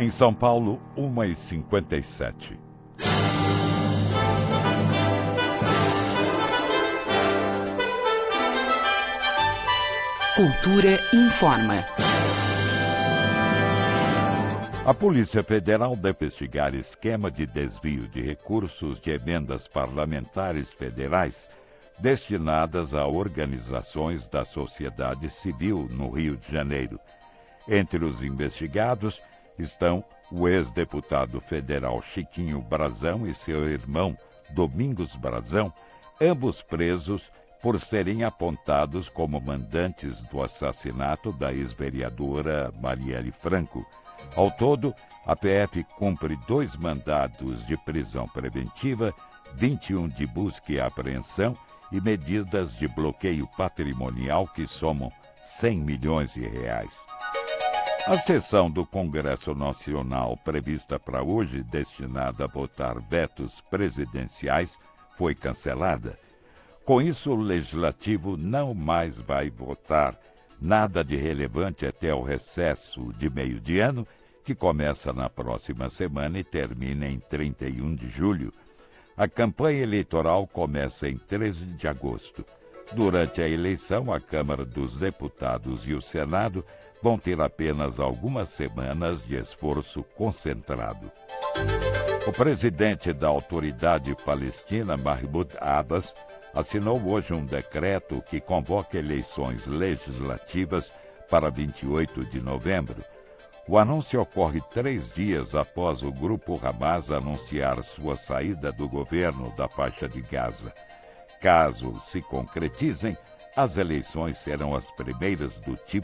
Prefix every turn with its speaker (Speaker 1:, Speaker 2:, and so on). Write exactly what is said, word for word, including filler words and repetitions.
Speaker 1: Em São Paulo, uma e cinquenta e sete.
Speaker 2: Cultura informa.
Speaker 1: A Polícia Federal deve investigar esquema de desvio de recursos de emendas parlamentares federais destinadas a organizações da sociedade civil no Rio de Janeiro. Entre os investigados estão o ex-deputado federal Chiquinho Brazão e seu irmão Domingos Brazão, ambos presos por serem apontados como mandantes do assassinato da ex-vereadora Marielle Franco. Ao todo, a P F cumpre dois mandados de prisão preventiva, vinte e um de busca e apreensão e medidas de bloqueio patrimonial que somam cem milhões de reais. A sessão do Congresso Nacional prevista para hoje, destinada a votar vetos presidenciais, foi cancelada. Com isso, o Legislativo não mais vai votar nada de relevante até o recesso de meio de ano, que começa na próxima semana e termina em trinta e um de julho. A campanha eleitoral começa em treze de agosto. Durante a eleição, a Câmara dos Deputados e o Senado vão ter apenas algumas semanas de esforço concentrado. O presidente da Autoridade Palestina, Mahmoud Abbas, assinou hoje um decreto que convoca eleições legislativas para vinte e oito de novembro. O anúncio ocorre três dias após o grupo Hamas anunciar sua saída do governo da faixa de Gaza. Caso se concretizem, as eleições serão as primeiras do tipo